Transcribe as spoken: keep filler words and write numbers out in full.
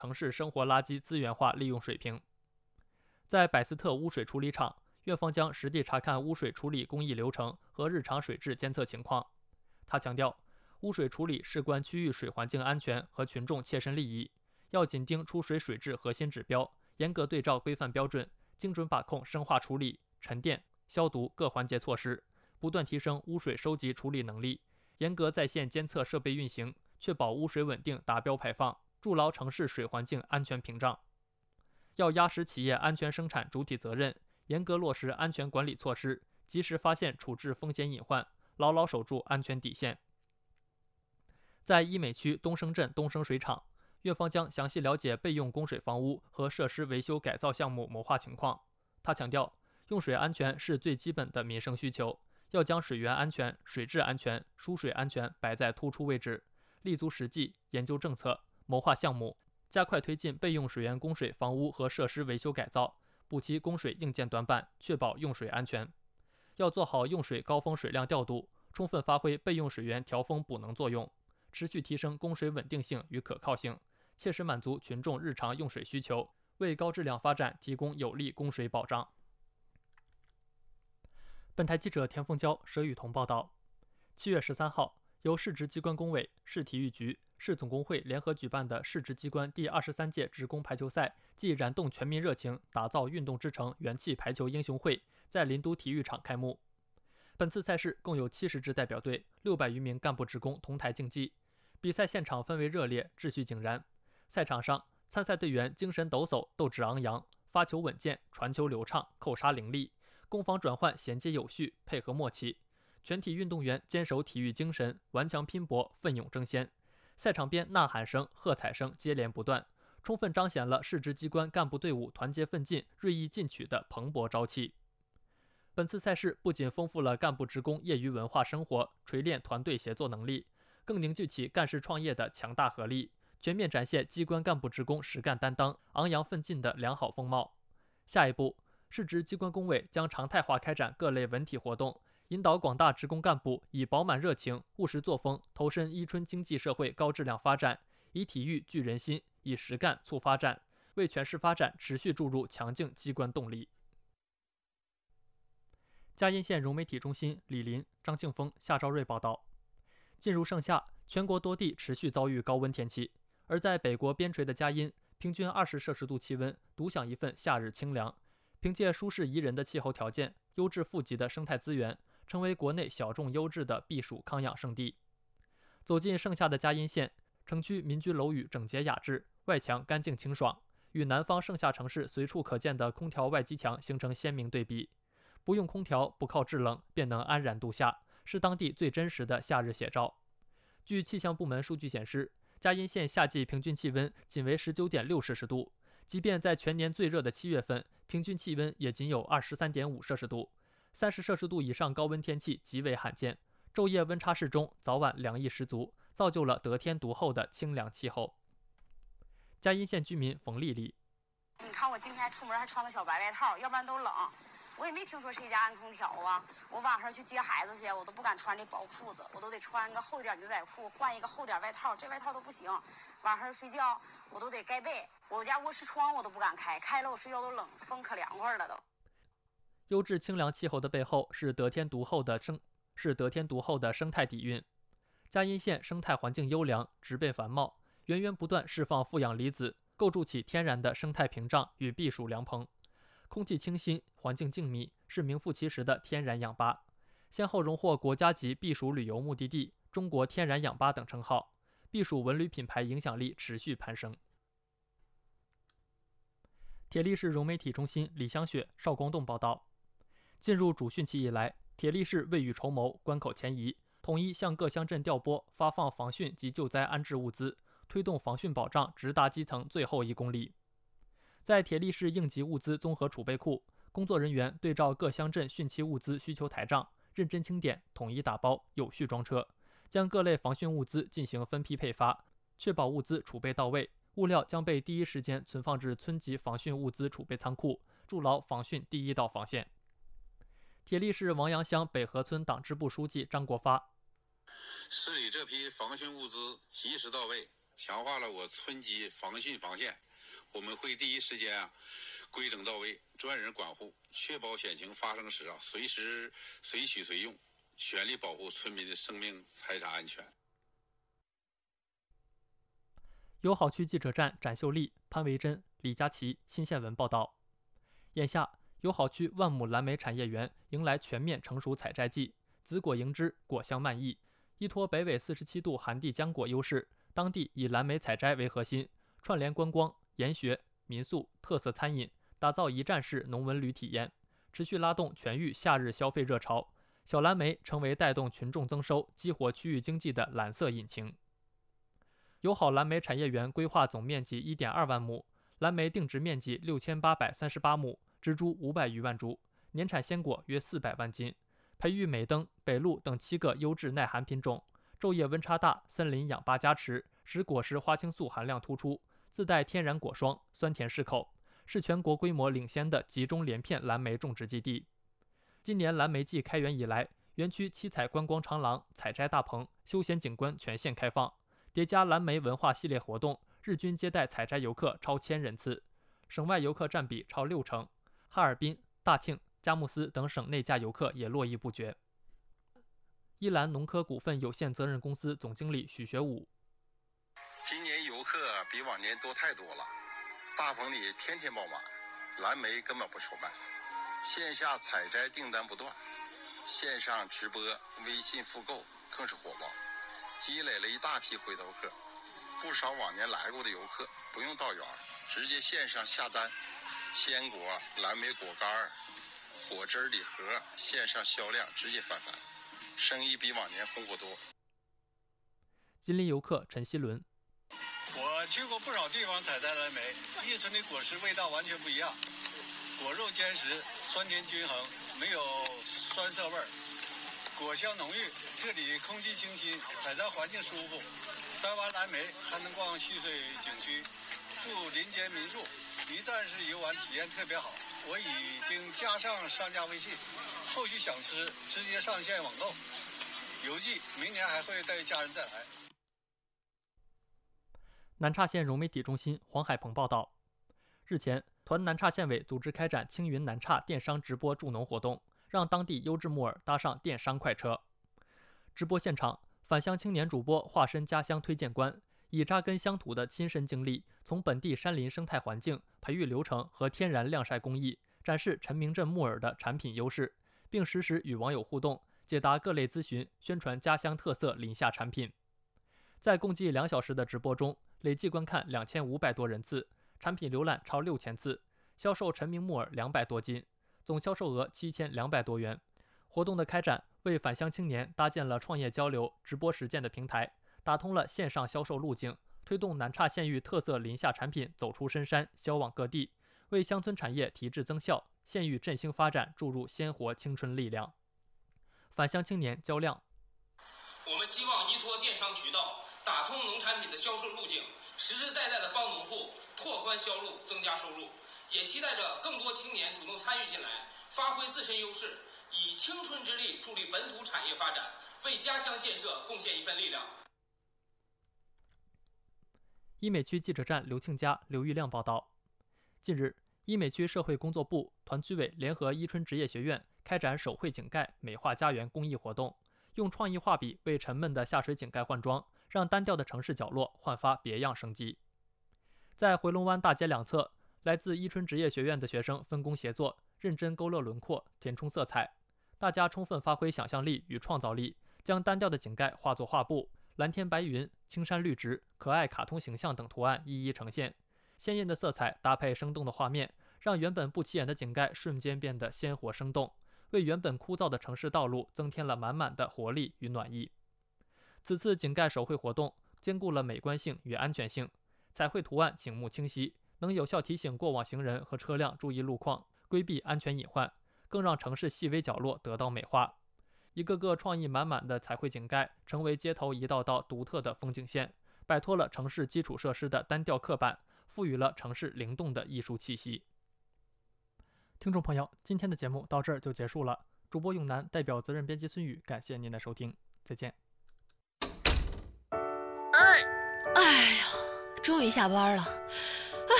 城市生活垃圾资源化利用水平。在百斯特污水处理厂，院方将实地查看污水处理工艺流程和日常水质监测情况。他强调，污水处理事关区域水环境安全和群众切身利益，要紧盯出水水质核心指标，严格对照规范标准，精准把控生化处理、沉淀、消毒各环节措施，不断提升污水收集处理能力，严格在线监测设备运行，确保污水稳定达标排放，筑牢城市水环境安全屏障。要压实企业安全生产主体责任，严格落实安全管理措施，及时发现处置风险隐患，牢牢守住安全底线。在医美区东升镇东升水厂，院方将详细了解备用供水房屋和设施维修改造项目谋划情况。他强调，用水安全是最基本的民生需求，要将水源安全、水质安全、输水安全摆在突出位置，立足实际，研究政策，谋划项目，加快推进备用水源供水房屋和设施维修改造，补齐供水硬件短板，确保用水安全。要做好用水高峰水量调度，充分发挥备用水源调峰补能作用，持续提升供水稳定性与可靠性，切实满足群众日常用水需求，为高质量发展提供有力供水保障。本台记者田凤娇、佘雨桐报道。七月十三号，由市直机关工委、市体育局、市总工会联合举办的市直机关第二十三届职工排球赛暨燃动全民热情，打造运动之城元气排球英雄会在林都体育场开幕。本次赛事共有七十支代表队、六百余名干部职工同台竞技，比赛现场氛围热烈，秩序井然。赛场上，参赛队员精神抖擞，斗志昂扬，发球稳健，传球流畅，扣杀凌厉，攻防转换衔接有序，配合默契。全体运动员坚守体育精神，顽强拼搏，奋勇争先。赛场边呐喊声、喝彩声接连不断，充分彰显了市直机关干部队伍团结奋进、锐意进取的蓬勃朝气。本次赛事不仅丰富了干部职工业余文化生活，锤炼团队协作能力，更凝聚起干事创业的强大合力，全面展现机关干部职工实干担当、昂扬奋进的良好风貌。下一步，市直机关工委将常态化开展各类文体活动，引导广大职工干部以饱满热情、务实作风投身伊春经济社会高质量发展，以体育聚人心，以实干促发展，为全市发展持续注入强劲机关动力。嘉荫县融媒体中心李林、张庆峰、夏兆瑞报道。进入盛夏，全国多地持续遭遇高温天气，而在北国边陲的嘉荫，平均二十摄氏度气温，独享一份夏日清凉。凭借舒适宜人的气候条件、优质富集的生态资源，成为国内小众优质的避暑康养胜地。走进盛夏的嘉荫县，城区民居楼宇整洁雅致，外墙干净清爽，与南方盛夏城市随处可见的空调外机墙形成鲜明对比。不用空调，不靠制冷，便能安然度夏，是当地最真实的夏日写照。据气象部门数据显示，嘉荫县夏季平均气温仅为 十九点六摄氏度，即便在全年最热的七月份，平均气温也仅有 二十三点五摄氏度，三十摄氏度以上高温天气极为罕见，昼夜温差适中，早晚凉意十足，造就了得天独厚的清凉气候。嘉荫县居民冯丽丽： 你看我今天出门还穿个小白外套，要不然都冷。我也没听说谁家安空调啊！我晚上去接孩子去，我都不敢穿这薄裤子，我都得穿个厚点牛仔裤，换一个厚点外套，这外套都不行。晚上睡觉我都得盖被，我家卧室窗我都不敢开，开了我睡觉都冷，风可凉快了都。 优质清凉气候的背后是得天独厚的生是得天独厚的生态底蕴。嘉荫县生态环境优良，植被繁茂，源源不断释放负氧离子，构筑起天然的生态屏障与避暑凉棚。空气清新，环境静谧，是名副其实的天然氧吧，先后荣获国家级避暑旅游目的地、中国天然氧吧等称号，避暑文旅品牌影响力持续攀升。铁力市融媒体中心李香雪、邵光栋报道。进入主汛期以来，铁力市未雨绸缪，关口前移，统一向各乡镇调拨发放防汛及救灾安置物资，推动防汛保障直达基层最后一公里。在铁力市应急物资综合储备库，工作人员对照各乡镇汛期物资需求台账，认真清点，统一打包，有序装车，将各类防汛物资进行分批配发，确保物资储备到位。物料将被第一时间存放至村级防汛物资储备仓库，筑牢防汛第一道防线。铁力市王阳乡北河村党支部书记张国发： 市里这批防汛物资及时到位， 强化了我村级防汛防线。我们会第一时间啊规整到位，专人管护，确保险情发生时啊随时随取随用，全力保护村民的生命财产安全。 友好区记者站展秀丽、潘维珍、李佳琦新线文报道。眼下，友好区万亩蓝莓产业园迎来全面成熟采摘季，紫果盈枝，果香漫溢。依托北纬四十七度寒地浆果优势，当地以蓝莓采摘为核心，串联观光、研学、民宿、特色餐饮，打造一站式农文旅体验，持续拉动全域夏日消费热潮。小蓝莓成为带动群众增收、激活区域经济的蓝色引擎。友好蓝莓产业园规划总面积 一点二万亩，蓝莓定植面积六千八百三十八亩，植株五百余万株，年产鲜果约四百万斤。培育美登、北陆等七个优质耐寒品种，昼夜温差大，森林氧吧加持，使果实花青素含量突出，自带天然果霜，酸甜适口，是全国规模领先的集中连片蓝莓种植基地。今年蓝莓季开园以来，园区七彩观光长廊、采摘大棚、休闲景观全线开放，叠加蓝莓文化系列活动，日均接待采摘游客超千人次，省外游客占比超六成。哈尔滨、大庆、佳木斯等省内价游客也络绎不绝。依兰农科股份有限责任公司总经理许学武： 今年游客比往年多太多了，大棚里天天爆满，蓝莓根本不愁卖，线下采摘订单不断，线上直播、微信复购更是火爆，积累了一大批回头客。不少往年来过的游客不用到园，直接线上下单，鲜果、蓝莓果干、果汁礼盒线上销量直接翻番，生意比往年红火多。 吉林游客陈希伦： 我去过不少地方采摘蓝莓，一村的果实味道完全不一样，果肉坚实，酸甜均衡，没有酸涩味儿，果香浓郁。这里空气清新，采摘环境舒服，摘完蓝莓还能逛戏水景区，住林间民宿，一站式游玩体验特别好。我已经加上商家微信，后续想吃直接上线网购。邮寄明年还会带家人再来。 南岔县融媒体中心黄海鹏报道，日前，团南岔县委组织开展青云南岔电商直播助农活动，让当地优质木耳搭上电商快车。直播现场，返乡青年主播化身家乡推荐官，以扎根乡土的亲身经历，从本地山林生态环境、培育流程和天然晾晒工艺，展示陈明镇木耳的产品优势，并实时与网友互动，解答各类咨询，宣传家乡特色林下产品。在共计两小时的直播中，累计观看两千五百多人次，产品浏览超六千次，销售陈明木耳两百多斤，总销售额七千两百多元。活动的开展为返乡青年搭建了创业交流、直播实践的平台，打通了线上销售路径，推动南岔县域特色林下产品走出深山，销往各地，为乡村产业提质增效、县域振兴发展注入鲜活青春力量。返乡青年焦亮： 我们希望依托电商渠道，打通农产品的销售路径，实实在在地帮农户拓宽销路，增加收入。也期待着更多青年主动参与进来，发挥自身优势，以青春之力助力本土产业发展，为家乡建设贡献一份力量。 医美区记者站刘庆佳、刘玉亮报道，近日，医美区社会工作部、团区委联合伊春职业学院开展手绘井盖美化家园公益活动，用创意画笔为沉闷的下水井盖换装，让单调的城市角落焕发别样生机。在回龙湾大街两侧，来自伊春职业学院的学生分工协作，认真勾勒轮廓，填充色彩。大家充分发挥想象力与创造力，将单调的井盖化作画布，蓝天白云、青山绿植、可爱卡通形象等图案一一呈现。鲜艳的色彩搭配生动的画面，让原本不起眼的井盖瞬间变得鲜活生动，为原本枯燥的城市道路增添了满满的活力与暖意。此次井盖手绘活动兼顾了美观性与安全性，彩绘图案醒目清晰，能有效提醒过往行人和车辆注意路况，规避安全隐患，更让城市细微角落得到美化。一个个创意满满的彩绘井盖成为街头一道道独特的风景线，摆脱了城市基础设施的单调刻板，赋予了城市灵动的艺术气息。听众朋友，今天的节目到这儿就结束了。主播永南代表责任编辑孙宇，感谢您的收听，再见。 哎，哎呀！ 终于下班了，